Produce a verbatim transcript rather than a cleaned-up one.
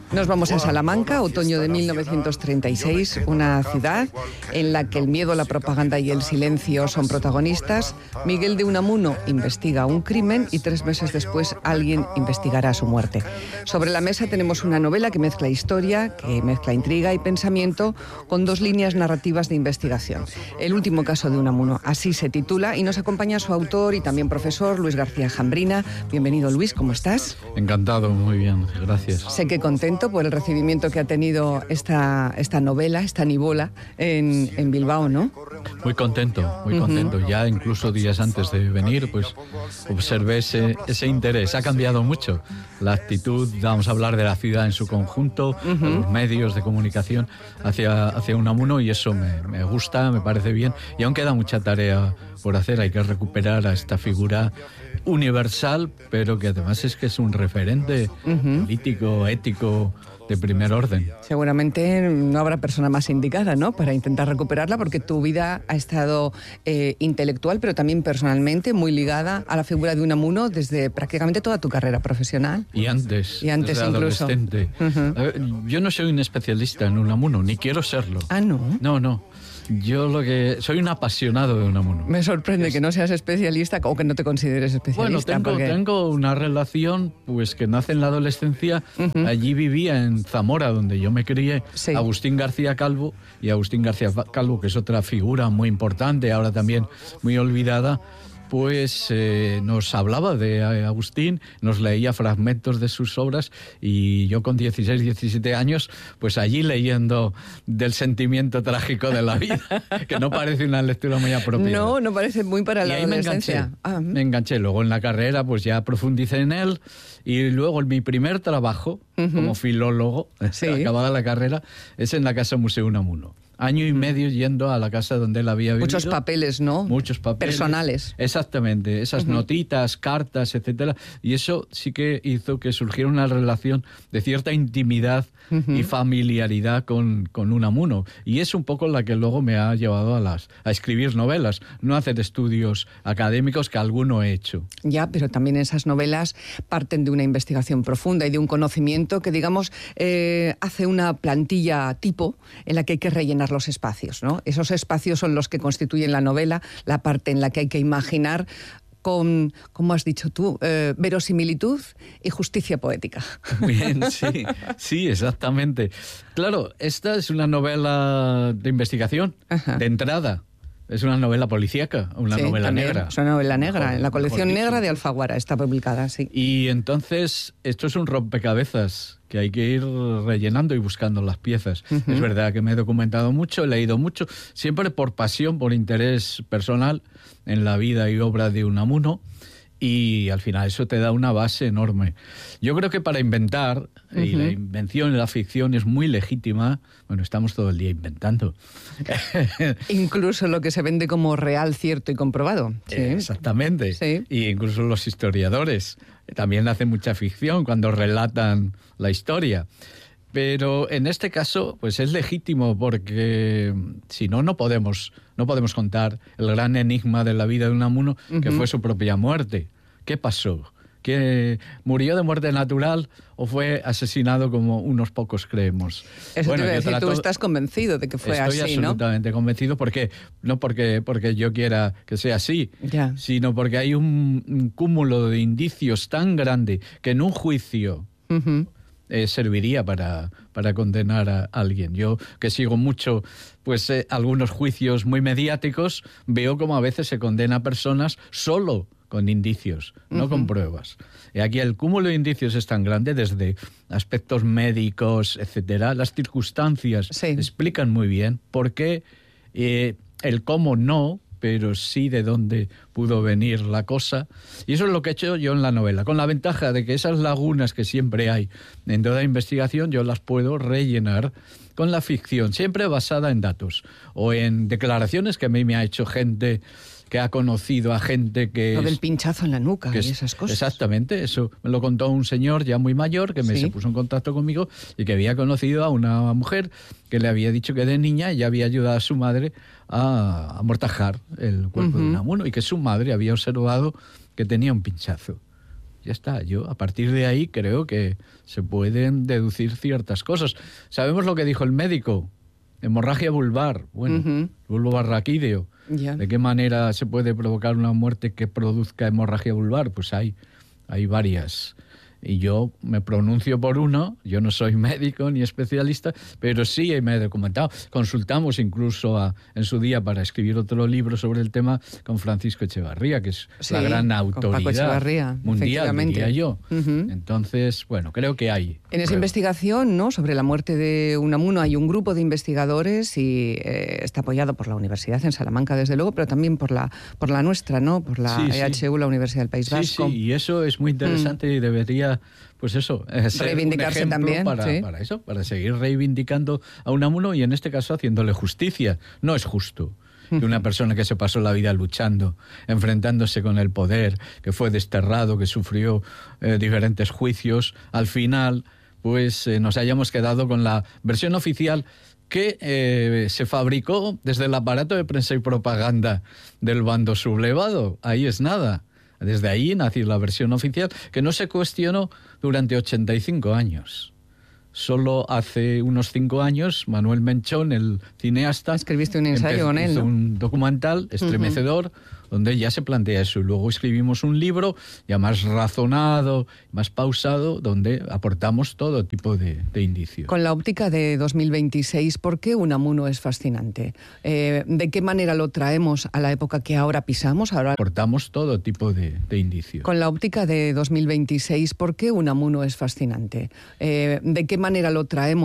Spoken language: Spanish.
Nos vamos a Salamanca, otoño de mil novecientos treinta y seis, una ciudad en la que el miedo, la propaganda y el silencio son protagonistas. Miguel de Unamuno investiga un crimen y tres meses después alguien investigará su muerte. Sobre la mesa tenemos una novela que mezcla historia, que mezcla intriga y pensamiento con dos líneas narrativas de investigación. El último caso de Unamuno, así se titula, y nos acompaña su autor y también profesor, Luis García Jambrina. Bienvenido, Luis, ¿cómo estás? Encantado, muy bien, gracias. Sé que contento por el recibimiento que ha tenido esta, esta novela, esta nivola en, en Bilbao, ¿no? Muy contento, muy uh-huh. contento. Ya incluso días antes de venir, pues observé ese, ese interés. Ha cambiado mucho la actitud, vamos a hablar de la ciudad en su conjunto, uh-huh. los medios de comunicación hacia, hacia Unamuno, y eso me, me gusta, me parece bien. Y aún queda mucha tarea por hacer, hay que recuperar a esta figura universal, pero que además es que es un referente uh-huh. político, ético, de primer orden. Seguramente no habrá persona más indicada, ¿no?, para intentar recuperarla, porque tu vida ha estado eh, intelectual, pero también personalmente muy ligada a la figura de Unamuno desde prácticamente toda tu carrera profesional. Y antes, y antes desde incluso. adolescente. Uh-huh. A ver, yo no soy un especialista en Unamuno, ni quiero serlo. Ah, ¿no? No, no. Yo lo que soy un apasionado de Unamuno. Me sorprende es... que no seas especialista o que no te consideres especialista. Bueno, tengo, porque... tengo una relación pues que nace en la adolescencia. Uh-huh. Allí vivía en Zamora, donde yo me crié, sí. Agustín García Calvo, y Agustín García Calvo, que es otra figura muy importante, ahora también muy olvidada, pues eh, nos hablaba de Agustín, nos leía fragmentos de sus obras, y yo con dieciséis, diecisiete años, pues allí leyendo del sentimiento trágico de la vida, que no parece una lectura muy apropiada. No, no parece muy para la adolescencia. Me enganché, ah. me enganché. Luego en la carrera pues ya profundicé en él, y luego en mi primer trabajo uh-huh. como filólogo, sí. acabada la carrera, es en la Casa Museo Unamuno. Año y medio yendo a la casa donde él había vivido. Muchos papeles, ¿no? Muchos papeles. Personales. Exactamente, esas uh-huh. notitas, cartas, etcétera. Y eso sí que hizo que surgiera una relación de cierta intimidad uh-huh. y familiaridad con, con Unamuno. Y es un poco la que luego me ha llevado a, las, a escribir novelas, no a hacer estudios académicos, que alguno he hecho. Ya, pero también esas novelas parten de una investigación profunda y de un conocimiento que, digamos, eh, hace una plantilla tipo en la que hay que rellenar los espacios, ¿no? Esos espacios son los que constituyen la novela, la parte en la que hay que imaginar con, como has dicho tú, eh, verosimilitud y justicia poética. Muy bien, sí, sí, exactamente. Claro, esta es una novela de investigación, Ajá. de entrada. Es una novela policíaca, una sí, novela negra. Es una novela negra, en la colección negra de Alfaguara está publicada, sí. Y entonces, esto es un rompecabezas que hay que ir rellenando y buscando las piezas. Uh-huh. Es verdad que me he documentado mucho, he leído mucho, siempre por pasión, por interés personal en la vida y obra de Unamuno, y al final eso te da una base enorme. Yo creo que para inventar, uh-huh. y la invención y la ficción es muy legítima, bueno, estamos todo el día inventando. Incluso lo que se vende como real, cierto y comprobado. Sí. Exactamente. Sí. Y incluso los historiadores también hacen mucha ficción cuando relatan la historia. Pero en este caso, pues es legítimo, porque si no, no podemos, no podemos contar el gran enigma de la vida de Unamuno, uh-huh. que fue su propia muerte. ¿Qué pasó? ¿Que murió de muerte natural o fue asesinado como unos pocos creemos? Eso bueno, te iba a decir, trato... tú estás convencido de que fue Estoy así, ¿no? Estoy absolutamente convencido, porque no porque, porque yo quiera que sea así, ya. sino porque hay un, un cúmulo de indicios tan grande que en un juicio... Uh-huh. Eh, serviría para, para condenar a alguien. Yo, que sigo mucho pues eh, algunos juicios muy mediáticos, veo como a veces se condena a personas solo con indicios, uh-huh. no con pruebas. Y aquí el cúmulo de indicios es tan grande, desde aspectos médicos, etcétera. Las circunstancias sí. explican muy bien por qué, eh, el cómo no, pero sí de dónde pudo venir la cosa. Y eso es lo que he hecho yo en la novela, con la ventaja de que esas lagunas que siempre hay en toda investigación, yo las puedo rellenar con la ficción, siempre basada en datos o en declaraciones que a mí me ha hecho gente que ha conocido a gente que... Lo es, del pinchazo en la nuca y es, esas cosas. Exactamente, eso me lo contó un señor ya muy mayor que me ¿Sí? se puso en contacto conmigo y que había conocido a una mujer que le había dicho que de niña ya había ayudado a su madre a amortajar el cuerpo uh-huh. de Unamuno, y que su madre había observado que tenía un pinchazo. Ya está. Yo, a partir de ahí, creo que se pueden deducir ciertas cosas. ¿Sabemos lo que dijo el médico? Hemorragia vulvar. Bueno, uh-huh. bulbo barraquídeo. Yeah. ¿De qué manera se puede provocar una muerte que produzca hemorragia vulvar? Pues hay, hay varias. Y yo me pronuncio por uno, yo no soy médico ni especialista, pero sí me he documentado. Consultamos incluso a, en su día para escribir otro libro sobre el tema con Francisco Echevarría, que es sí, la gran autoridad mundial, diría yo. Uh-huh. Entonces, bueno, creo que hay. En esa creo. investigación, ¿no?, sobre la muerte de Unamuno hay un grupo de investigadores y eh, está apoyado por la Universidad en Salamanca, desde luego, pero también por la, por la nuestra, ¿no?, por la sí, E H U, sí. la Universidad del País sí, Vasco. Sí, y eso es muy interesante mm. y debería... Pues eso, ser reivindicarse un ejemplo también, para, sí. para eso, para seguir reivindicando a Unamuno y en este caso haciéndole justicia. No es justo que una persona que se pasó la vida luchando, enfrentándose con el poder, que fue desterrado, que sufrió eh, diferentes juicios, al final pues eh, nos hayamos quedado con la versión oficial que eh, se fabricó desde el aparato de prensa y propaganda del bando sublevado. Ahí es nada. Desde ahí nació la versión oficial, que no se cuestionó durante ochenta y cinco años. Solo hace unos cinco años, Manuel Menchón, el cineasta... Escribiste un ensayo con él, hizo ¿no? un documental estremecedor, uh-huh. donde ya se plantea eso. Y luego escribimos un libro ya más razonado, más pausado, donde aportamos todo tipo de, de indicios. Con la óptica de dos mil veintiséis, ¿por qué Unamuno es fascinante? Eh, ¿De qué manera lo traemos a la época que ahora pisamos? Ahora... Aportamos todo tipo de, de indicios. Con la óptica de dos mil veintiséis, ¿por qué Unamuno es fascinante? Eh, ¿De qué manera lo traemos?